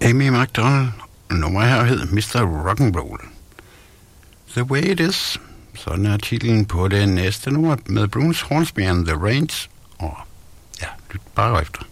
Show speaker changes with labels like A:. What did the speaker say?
A: Amy McDonald, nummer her hed Mr. Rock'n'Roll. The Way It Is, sådan er titlen på det næste nummer med Bruce Hornsby and the Range. Og ja, lyt bare efter.